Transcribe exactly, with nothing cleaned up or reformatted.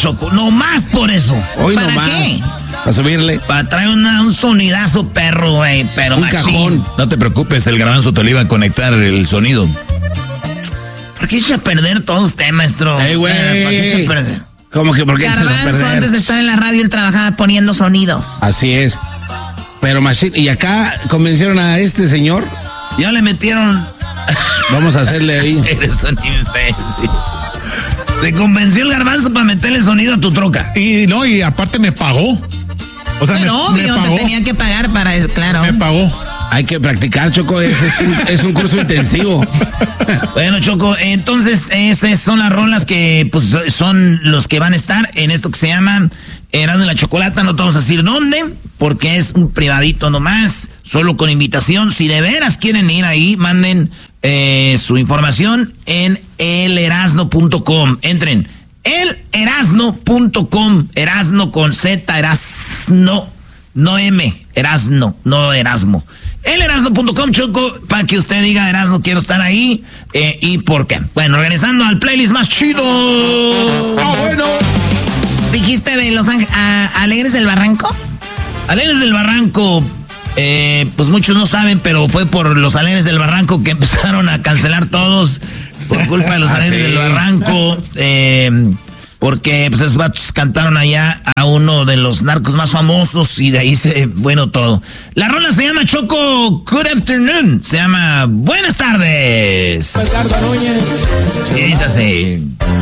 Choco, nomás por eso. Hoy ¿Para nomás. qué? Para subirle. Para traer una, un sonidazo perro, güey, pero Un machín. cajón. No te preocupes, el Garbanzo te le iba a conectar el sonido. ¿Por qué echa a perder todo usted, maestro? Ey, güey. ¿Por qué echa a perder? ¿Cómo que por qué echas a Garbanzo, perder? antes de estar en la radio, él trabajaba poniendo sonidos. Así es. Pero machín, y acá convencieron a este señor. Ya le metieron... Vamos a hacerle ahí. Eres un imbécil. Te convenció el Garbanzo para meterle sonido a tu troca. Y no, y aparte me pagó. O sea, Pero me, me obvio, pagó. te tenía que pagar para eso, claro. Me pagó. Hay que practicar, Choco. Es, es, un, es un curso intensivo. Bueno, Choco, entonces esas son las rolas que pues son los que van a estar en esto que se llama Erasmo y la Chocolata. No te vamos a decir dónde, porque es un privadito nomás, solo con invitación. Si de veras quieren ir ahí, manden eh, su información en el erasno punto com. Entren, el erasno punto com, Erasno con Z, Erasno, no M, Erasno, no Erasmo. el erasno punto com, Choco, para que usted diga, Erasno, quiero estar ahí, eh, y por qué. Bueno, regresando al playlist más chido. ¡Ah, bueno! ¿Dijiste de Los Ángeles, Alegres del Barranco? Alegres del Barranco, eh, pues muchos no saben, pero fue por los Alegres del Barranco que empezaron a cancelar todos, por culpa de los Ah, Alegres sí. del Barranco, eh... Porque pues esos vatos cantaron allá a uno de los narcos más famosos y de ahí se, bueno, todo. La rola se llama Choco Good Afternoon. Se llama Buenas tardes. Y dice así.